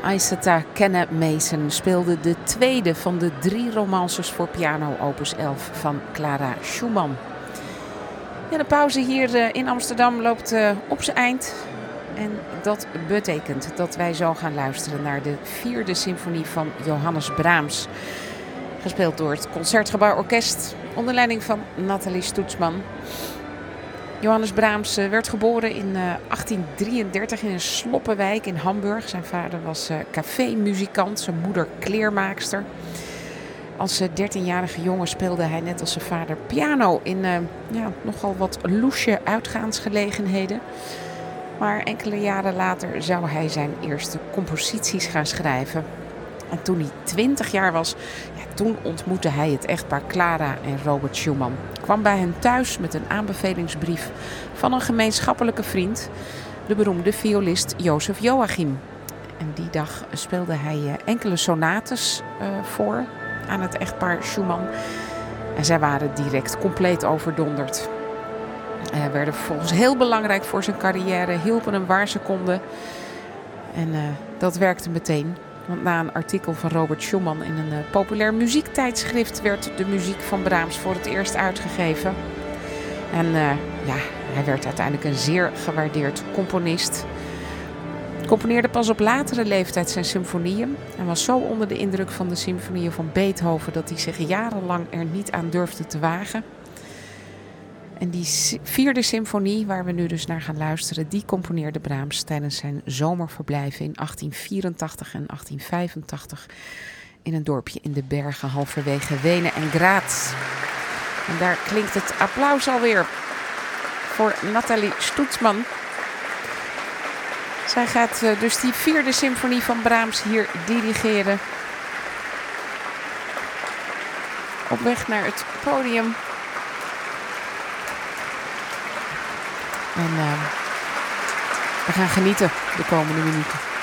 Aissata Kenne Mason speelde de tweede van de 3 romances voor piano opus 11 van Clara Schumann. Ja, de pauze hier in Amsterdam loopt op zijn eind. En dat betekent dat wij zo gaan luisteren naar de 4e symfonie van Johannes Brahms. Gespeeld door het Concertgebouw Orkest onder leiding van Nathalie Stoetsman. Johannes Brahms werd geboren in 1833 in een sloppenwijk in Hamburg. Zijn vader was cafémuzikant, zijn moeder kleermaakster. Als 13-jarige jongen speelde hij net als zijn vader piano in nogal wat loesje uitgaansgelegenheden. Maar enkele jaren later zou hij zijn eerste composities gaan schrijven. En toen hij 20 jaar was, toen ontmoette hij het echtpaar Clara en Robert Schumann. Kwam bij hen thuis met een aanbevelingsbrief van een gemeenschappelijke vriend, de beroemde violist Jozef Joachim. En die dag speelde hij enkele sonates voor aan het echtpaar Schumann. En zij waren direct compleet overdonderd. Werden vervolgens heel belangrijk voor zijn carrière, hielpen hem waar ze konden. En dat werkte meteen. Want na een artikel van Robert Schumann in een populair muziektijdschrift werd de muziek van Brahms voor het eerst uitgegeven. En hij werd uiteindelijk een zeer gewaardeerd componist. Componeerde pas op latere leeftijd zijn symfonieën en was zo onder de indruk van de symfonieën van Beethoven dat hij zich jarenlang er niet aan durfde te wagen. En die 4e symfonie, waar we nu dus naar gaan luisteren, die componeerde Brahms tijdens zijn zomerverblijven in 1884 en 1885 in een dorpje in de bergen halverwege Wenen en Graz. En daar klinkt het applaus alweer voor Nathalie Stoetsman. Zij gaat dus die 4e symfonie van Brahms hier dirigeren. Op weg naar het podium. En we gaan genieten de komende minuten.